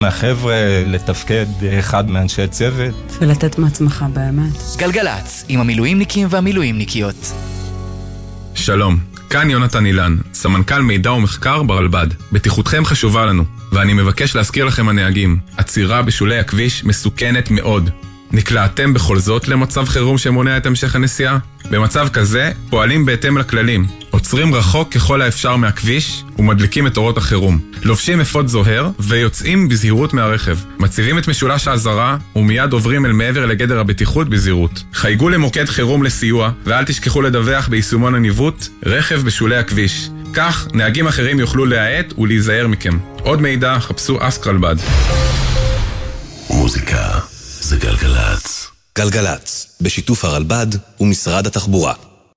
מהחבר'ה לתפקד אחד מאנשי צוות. ולתת מעצמך באמת. גלגלץ, עם המילואימניקים והמילואימניקיות. שלום, כאן יונתן אילן, סמנכ"ל מידע ומחקר ברלב"ד. בטיחותכם חשובה לנו, ואני מבקש להזכיר לכם הנהגים, עצירה בשולי הכביש מסוכנת מאוד. נקלעתם בכל זאת למצב חירום שמונע את המשך הנסיעה? במצב כזה פועלים בהתאם לכללים, עוצרים רחוק ככל האפשר מהכביש ומדליקים את אורות החירום, לובשים אפוד זוהר ויוצאים בזהירות מהרכב, מציבים את משולש האזהרה ומיד עוברים אל מעבר לגדר הבטיחות בזהירות. חייגו למוקד חירום לסיוע ואל תשכחו לדווח ביישומון הניווט רכב בשולי הכביש. כך נהגים אחרים יוכלו להאט ולהיזהר מכם. עוד מידע חפשו אסק רלב"ד. מוזיקה זה גלגלץ. גלגלץ, בשיתוף הרלב"ד ומשרד התחבורה.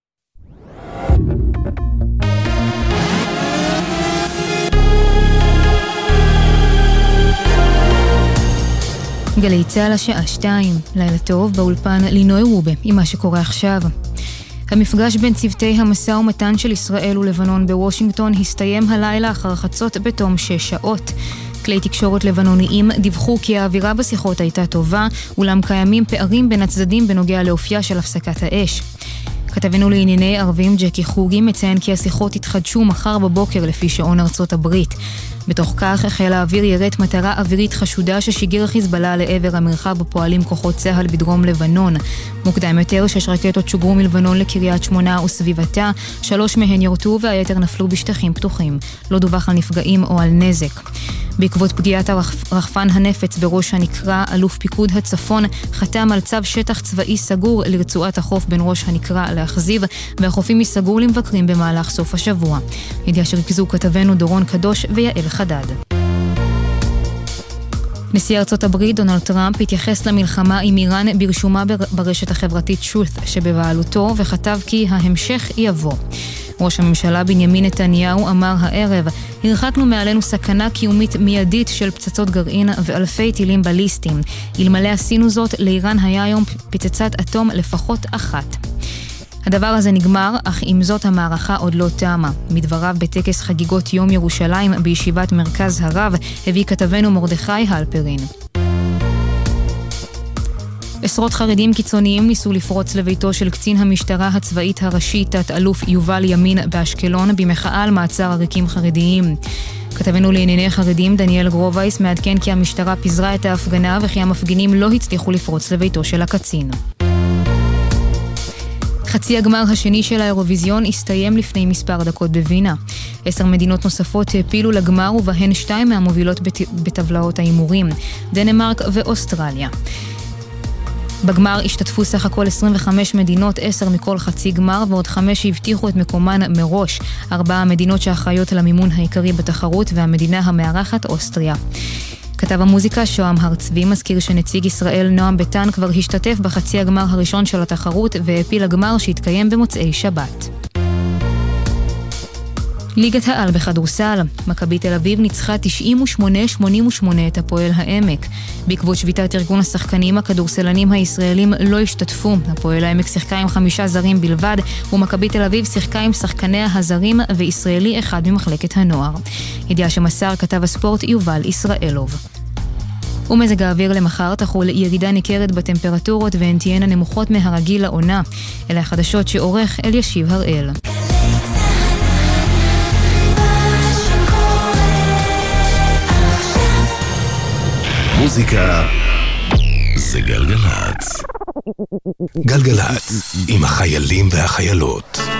גלי צהל השעה 2, לילה טוב באולפן לינוי רובה עם מה שקורה עכשיו. המפגש בין צוותי המשא ומתן של ישראל ולבנון בוושינגטון הסתיים הלילה אחר חצות בתום 6 שעות. כלי תקשורת לבנוניים דיווחו כי האווירה בשיחות הייתה טובה, אולם קיימים פערים בין הצדדים בנוגע לאופייה של הפסקת האש. כתבנו לענייני ערבים ג'קי חוגי מציין כי השיחות יתחדשו מחר בבוקר לפי שעון ארצות הברית. בתוך כך חיל האוויר ירט מטרה אווירית חשודה ששיגר חיזבאללה לעבר המרחב בפועלים כוחות צה"ל בדרום לבנון. מוקדם יותר 6 רקטות שוגרו מלבנון לקריית שמונה וסביבתה, 3 מהן ירטו והיתר נפלו בשטחים פתוחים. לא דווח על נפגעים או על נזק. בעקבות פגיעת הרחפן הנפץ בראש הנקרה, אלוף פיקוד הצפון חתם על צו שטח צבאי סגור לרצועת החוף בין ראש הנקרה לאכזיב, והחופים ייסגרו למבקרים במהלך סוף השבוע. ידיעה שריכזו כתבנו דורון קדוש ויעל חדד. נשיא ארצות הברית דונלד טראמפ התייחס למלחמה עם איראן ברשומה ברשת החברתית Truth שבבעלותו וכתב כי ההמשך יבוא. ראש הממשלה בנימין נתניהו אמר הערב, הרחקנו מעלינו סכנה קיומית מיידית של פצצות גרעין ואלפי טילים בליסטיים. אלמלא עשינו זאת, לאיראן היה היום פצצת אטום לפחות אחת. הדבר הזה נגמר, אך עם זאת המערכה עוד לא תמה. מדבריו בטקס חגיגות יום ירושלים בישיבת מרכז הרב, הביא כתבנו מרדכי הלפרין. עשרות חרדים קיצוניים ניסו לפרוץ לביתו של קצין המשטרה הצבאית הראשי תת-אלוף יובל ימין באשקלון במחאה על מעצר עריקים חרדיים. כתבנו לענייני חרדים דניאל גרובייס מעדכן כי המשטרה פיזרה את ההפגנה וכי המפגינים לא הצליחו לפרוץ לביתו של הקצין. חצי הגמר השני של האירוויזיון הסתיים לפני מספר דקות בווינה. 10 מדינות נוספות העפילו לגמר ובהן 2 מהמובילות בטבלאות האימורים, דנמרק ואוסטרליה. בגמר השתתפו סך הכל 25 מדינות, 10 מכל חצי גמר, ועוד 5 שהבטיחו את מקומן מראש. 4 המדינות שאחראיות למימון העיקרי בתחרות, והמדינה המארחת אוסטריה. כתב המוזיקה שוהם הרצבי מזכיר שנציג ישראל נועם ביטן כבר השתתף בחצי הגמר הראשון של התחרות, והעפיל הגמר שהתקיים במוצאי שבת. ליגת העל בכדורסל, מכבי תל אביב ניצחה 98-88 את הפועל העמק. בעקבות שביתת ארגון השחקנים, הכדורסלנים הישראלים לא השתתפו. הפועל העמק שיחקה עם 5 זרים בלבד, ומכבי תל אביב שיחקה עם שחקניה הזרים וישראלי אחד ממחלקת הנוער. ידיעה שמסר כתב הספורט יובל ישראלוב. ומזג האוויר למחר תחול ירידה ניכרת בטמפרטורות והן תהיינה נמוכות מהרגיל לעונה. אלה החדשות שעורך אלישיב הראל. מוזיקה זה גלגלץ. גלגלץ עם החיילים והחיילות.